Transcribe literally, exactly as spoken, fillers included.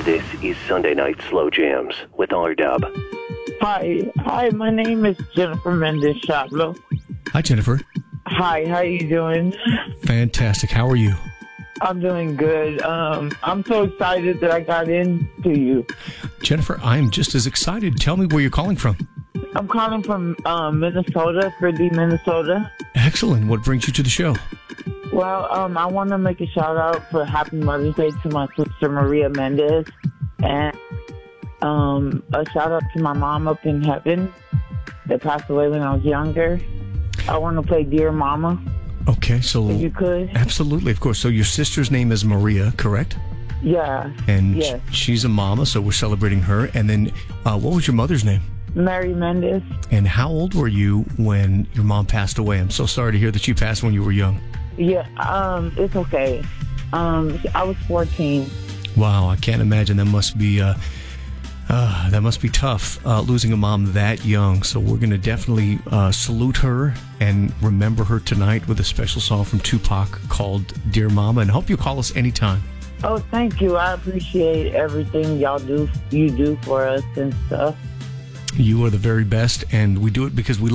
This is Sunday Night Slow Jams with R-Dub. Hi, hi. My name is Jennifer Mendez Shablo. Hi, Jennifer. Hi, how you doing? Fantastic. How are you? I'm doing good. Um, I'm so excited that I got into you. Jennifer, I'm just as excited. Tell me where you're calling from. I'm calling from um, Minnesota, Fridley, Minnesota. Excellent. What brings you to the show? Well, um, I want to make a shout out for Happy Mother's Day to my sister Maria Mendez, and um, a shout out to my mom up in heaven that passed away when I was younger. I want to play Dear Mama. Okay, so If you could. Absolutely, of course. So your sister's name is Maria, correct? Yeah. And yes. she's a mama, so we're celebrating her. And then, uh, what was your mother's name? Mary Mendez. And how old were you when your mom passed away? I'm so sorry to hear that she passed when you were young. Yeah, um, it's okay. Um, I was fourteen. Wow, I can't imagine. That must be uh, uh, that must be tough, uh, losing a mom that young. So we're going to definitely uh, salute her and remember her tonight with a special song from Tupac called Dear Mama. And I hope you call us anytime. Oh, thank you. I appreciate everything y'all do, you do for us and stuff. You are the very best, and we do it because we